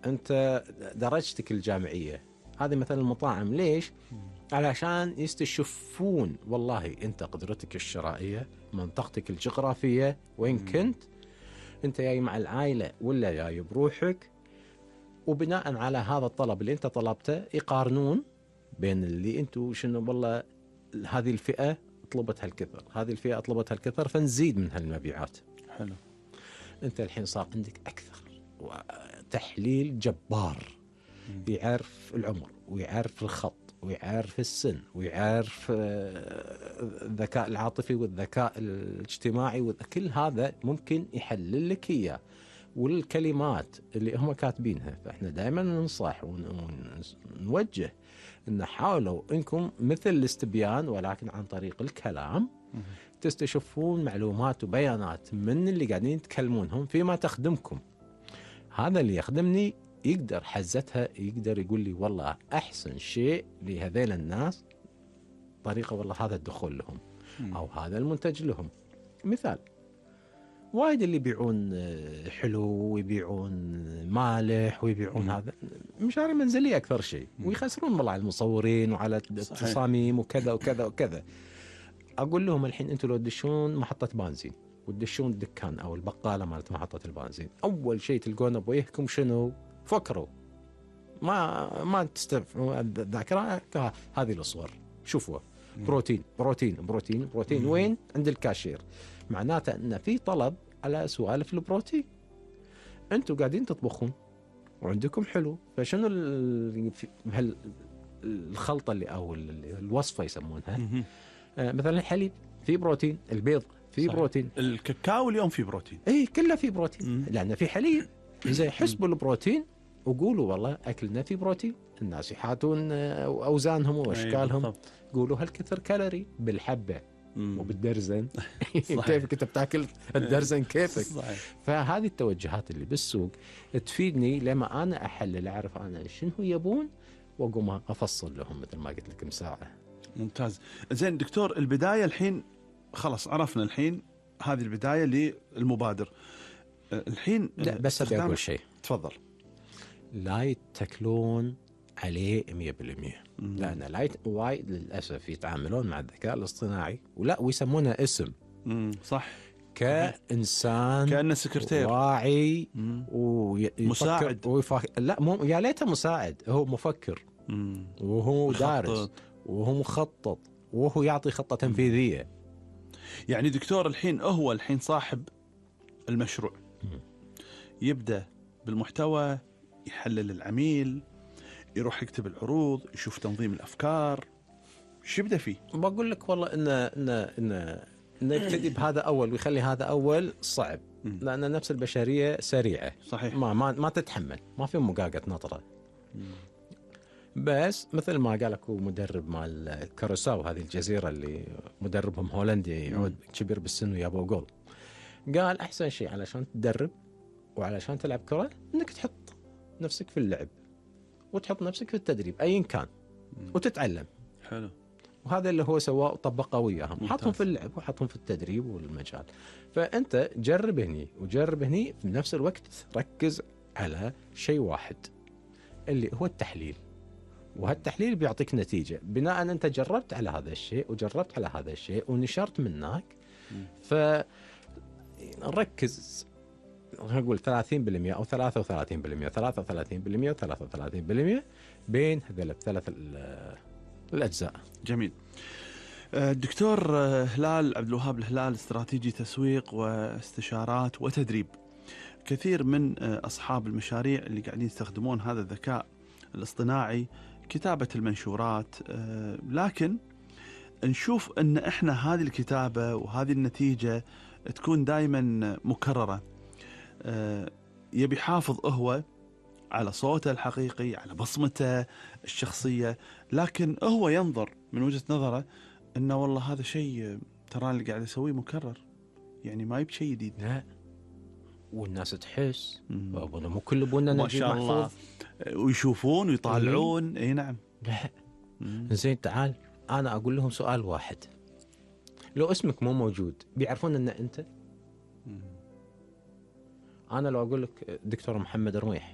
أنت درجتك الجامعية هذه مثلا المطاعم ليش؟ علشان يستشفون والله أنت قدرتك الشرائية، منطقتك الجغرافية وين كنت، أنت جاي مع العائلة ولا جاي بروحك، وبناء على هذا الطلب اللي أنت طلبته يقارنون بين اللي أنتوا شنو والله هذه الفئة طلبتها الكثر، هذه الفئة طلبتها الكثر، فنزيد من هالمبيعات. حلو. أنت الحين صار عندك أكثر تحليل جبار، يعرف العمر ويعرف الخط ويعرف السن ويعرف الذكاء العاطفي والذكاء الاجتماعي، وكل هذا ممكن يحلل لك إياه، والكلمات اللي هم كاتبينها. فإحنا دائما ننصح ونوجه إن حاولوا إنكم مثل الاستبيان ولكن عن طريق الكلام تستشفون معلومات وبيانات من اللي قاعدين يتكلمونهم فيما تخدمكم. هذا اللي يخدمني يقدر حزتها، يقدر يقول لي والله أحسن شيء لهذيل الناس طريقة والله هذا الدخول لهم أو هذا المنتج لهم. مثال وايد اللي يبيعون حلو ويبيعون مالح ويبيعون هذا مشاري منزلية أكثر شيء، ويخسرون والله على المصورين وعلى التصاميم وكذا وكذا وكذا. أقول لهم الحين أنتوا لو تدشون محطة بنزين وتدشون الدكان أو البقالة مالت محطة البنزين، أول شيء تلقونه بوجهكم شنو؟ فكروا، ما تستفعوا الذاكرة هذه الصور، شوفوا بروتين بروتين بروتين بروتين. وين؟ عند الكاشير. معناته أن في طلب على سوالف البروتين. أنتوا قاعدين تطبخون وعندكم حلو، فشنو الخلطة اللي أو الوصفة يسمونها؟ مثلا الحليب فيه بروتين، البيض فيه بروتين، الكاكاو اليوم فيه بروتين، اي كله فيه بروتين لأنه في حليب. إذا حسبوا البروتين وقولوا والله أكلنا فيه بروتين، الناس يحاتون أوزانهم وأشكالهم، قولوا هالكثر كالوري بالحبة وبالدرزن. كيفك أنت بتاكل الدرزن كيفك. صحيح. فهذه التوجهات اللي بالسوق تفيدني لما أنا أحلل، أعرف أنا شنو يبون وأقوم أفصل لهم مثل ما قلت لك مساعة. ممتاز. زين دكتور، البداية الحين خلاص عرفنا الحين هذه البداية للمبادر. الحين لا بس أبي أقول شيء. تفضل. لا يتكلون عليه 100%، لأن لا وايد للأسف يتعاملون مع الذكاء الاصطناعي ويسمونه اسم. صح. كإنسان كأنه سكرتير واعي مساعد. لا مو يا ليته مساعد، هو مفكر وهو دارس وهو مخطط وهو يعطي خطة تنفيذية. يعني دكتور الحين هو الحين صاحب المشروع يبدأ بالمحتوى، يحلل العميل، يروح يكتب العروض، يشوف تنظيم الأفكار، شو يبدأ فيه؟ بقول لك والله إن يبتدي بهذا أول ويخلي هذا أول صعب، لأن نفس البشرية سريعة. صحيح. ما تتحمل، ما في مقاقة نطرة. بس مثل ما قال لك مدرب مال كاروساو، هذه الجزيرة اللي مدربهم هولندي يعود كبير بالسن ويابو جول، قال أحسن شيء علشان تدرب وعلشان تلعب كرة إنك تحط نفسك في اللعب وتحط نفسك في التدريب أيا كان وتتعلم. حلو. وهذا اللي هو سواه وطبقه وياهم، حطهم في اللعب وحطهم في التدريب والمجال. فأنت جرب هني وجرب هني، في نفس الوقت ركز على شيء واحد اللي هو التحليل، وهالتحليل بيعطيك نتيجة بناء أن أنت جربت على هذا الشيء وجربت على هذا الشيء ونشرت منك. فركز هقول 30% أو 33%، 33% و33% بين هذول الثلاث الأجزاء. جميل. دكتور هلال عبد الوهاب الهلال، استراتيجي تسويق واستشارات وتدريب. كثير من أصحاب المشاريع اللي قاعدين يستخدمون هذا الذكاء الاصطناعي كتابة المنشورات، لكن نشوف أن إحنا هذه الكتابة وهذه النتيجة تكون دائما مكررة. يبي حافظ هو على صوته الحقيقي، على بصمته الشخصية، لكن هو ينظر من وجهة نظره أنه والله هذا شيء ترى اللي قاعد يسويه مكرر، يعني ما يبي شيء جديد. لا، والناس تحس أبونا مو كل أبونا ما نجيب شاء الله محفوظ، ويشوفون ويطالعون. اي نعم. لا. زين تعال أنا أقول لهم سؤال واحد، لو اسمك مو موجود بيعرفون أن أنت؟ أنا لو أقول لك دكتور محمد رميح